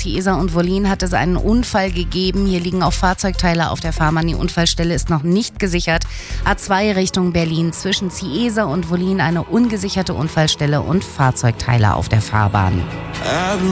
Chiesa und Wollin hat es einen Unfall gegeben. Hier liegen auch Fahrzeugteile auf der Fahrbahn. Die Unfallstelle ist noch nicht gesichert. A2 Richtung Berlin. Zwischen Chiesa und Wollin eine ungesicherte Unfallstelle und Fahrzeugteile auf der Fahrbahn.